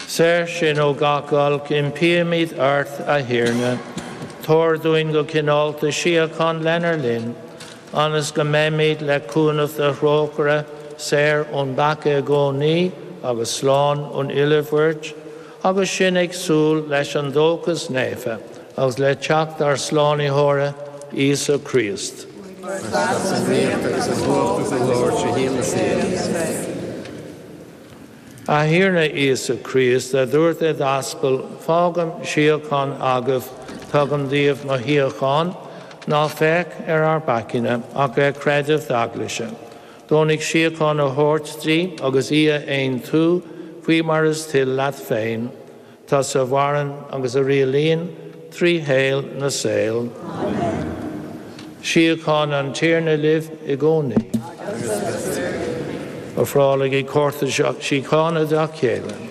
Ser sin ó gacáil cin piamid ort a hiarna, tóir dúin go cinálta siacán lenar linn, anas go méimiid le cúnamh a hrócara ser ón baca gcónaí agus sláán ón ilmhairt, agus sin ag súil leis an dóchas néfa, agus le teacht ar sláánithóra Ísa Christ. A hiarna Ísa Christ a dúirt é daspal fágam siacán agah tugam díobh mo hiacán ná feic ar bacine ach le creidimh daglaise. Dónig siacán a thuirtí agus ia aon tú faoi mar is til leat féin, tá sa bhharan agus a rialaíonn trí héal na saoil. Siacán an tíorna libh I gcónaí. A phrálaigh I córta siacána da chéile.